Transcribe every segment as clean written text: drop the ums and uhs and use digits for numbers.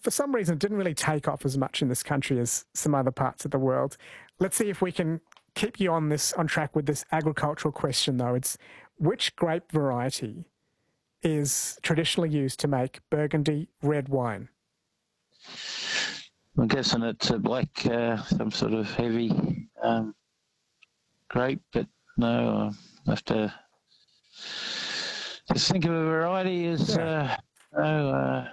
for some reason, didn't really take off as much in this country as some other parts of the world. Let's see if we can keep you on track with this agricultural question, though. It's which grape variety is traditionally used to make Burgundy red wine? I'm guessing it's a black, some sort of heavy grape, but no, I have to just think of a variety as no,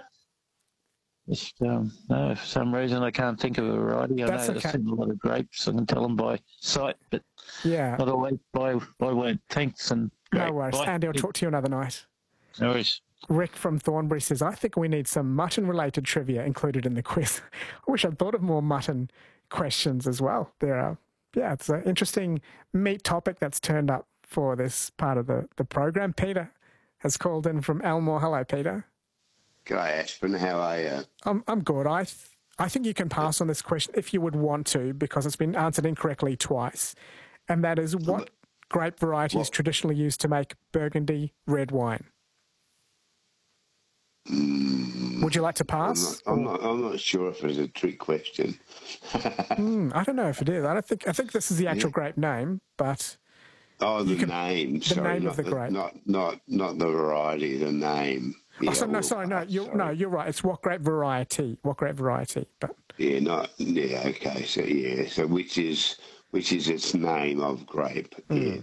for some reason I can't think of a variety. I know okay. there's a lot of grapes. I can tell them by sight, but not always by word. Thanks and great. No worries. Bye. Andy, I'll talk to you another night. No worries. Rick from Thornbury says, I think we need some mutton-related trivia included in the quiz. I wish I'd thought of more mutton questions as well. It's an interesting meat topic that's turned up for this part of the program. Peter has called in from Elmore. Hello, Peter. G'day, Ashburn. How are you? I'm good. I think you can pass on this question if you would want to, because it's been answered incorrectly twice. And that is, what grape variety is traditionally used to make Burgundy red wine? Would you like to pass? I'm not sure if it's a trick question. I don't know if it is. I think this is the actual grape name, but the name. The name of the grape, not the variety. The name. Yeah, you're right. It's what grape variety? What grape variety? But okay. So which is its name of grape? Yeah.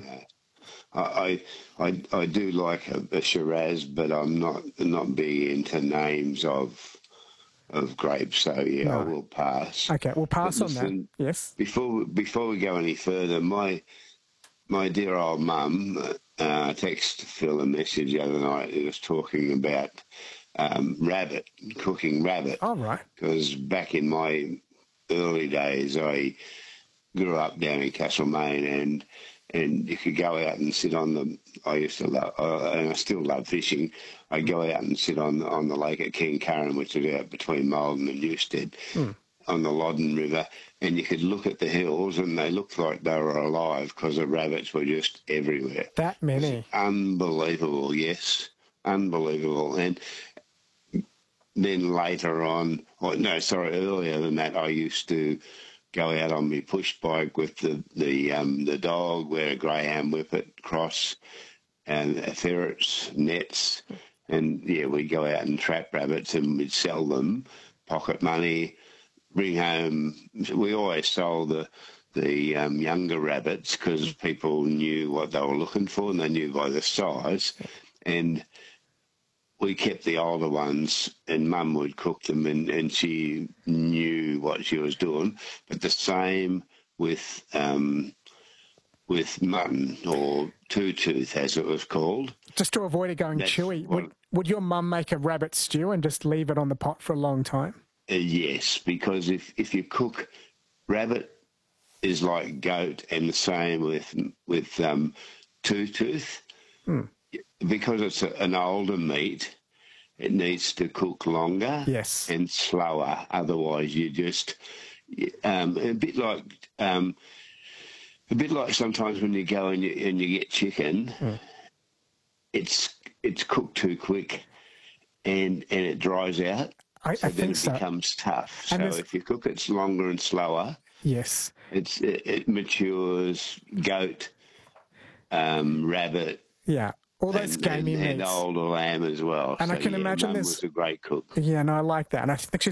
I do like a Shiraz, but I'm not big into names of grapes. So I will pass. Okay, we'll pass on that. Yes. Before we go any further, my dear old mum texted Phil a message the other night. He was talking about cooking rabbit. Oh, right. Because back in my early days, I grew up down in Castlemaine, and you could go out and sit on I used to love, and I still love fishing. I'd go out and sit on the lake at Kincurran, which is out between Malden and Newstead, on the Loddon River, and you could look at the hills, and they looked like they were alive because the rabbits were just everywhere. That many? Unbelievable, yes. Unbelievable. And then later on, earlier than that, I used to go out on my push bike with the dog, wear a greyhound whippet, cross, and ferrets, nets, and we'd go out and trap rabbits, and we'd sell them, pocket money, bring home. We always sold the younger rabbits because people knew what they were looking for, and they knew by the size, and we kept the older ones, and Mum would cook them, and she knew what she was doing. But the same with mutton, or two-tooth, as it was called. Just to avoid it going chewy, would your mum make a rabbit stew and just leave it on the pot for a long time? Yes, because if you cook rabbit, is like goat, and the same with two-tooth. Because it's an older meat, it needs to cook longer and slower. Otherwise, you just a bit like sometimes when you go and you get chicken, it's cooked too quick, and it dries out. I think it becomes tough. So if you cook it longer and slower, it matures. Goat, rabbit. Yeah. All those gamey meats. And older lamb as well. And I can imagine Mum was a great cook. Yeah, no, I like that. And I think she's